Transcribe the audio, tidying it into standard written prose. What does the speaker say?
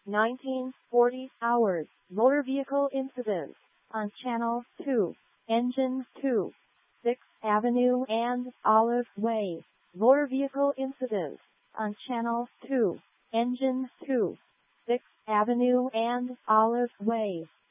1940 hours, motor vehicle incident on Channel 2, Engine 2, 6th Avenue and Olive Way, motor vehicle incident on Channel 2, Engine 2, 6th Avenue and Olive Way.